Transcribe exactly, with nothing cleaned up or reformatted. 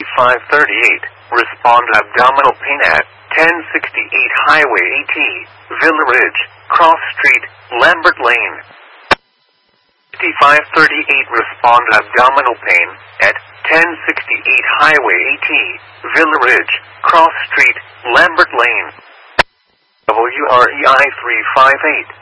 fifty-five thirty-eight. Respond abdominal pain at ten sixty-eight Highway AT, Villa Ridge, Cross Street, Lambert Lane. fifty-five thirty-eight. Respond abdominal pain at ten sixty-eight Highway AT, Villa Ridge, Cross Street, Lambert Lane. W R E I three five eight.